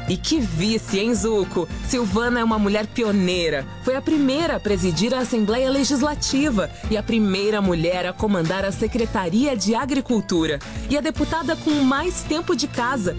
E que vice, hein, Zuco? Silvana é uma mulher pioneira. Foi a primeira a presidir a Assembleia Legislativa e a primeira mulher a comandar a Secretaria de Agricultura. E a deputada com mais tempo de casa.